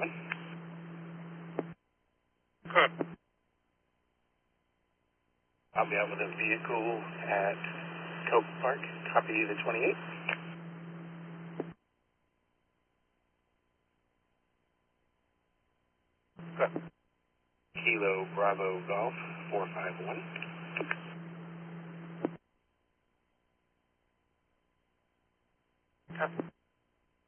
7. Good. I'll be out with a vehicle at Coke Park. Copy the 28. Good. Kilo Bravo Golf 451. Okay.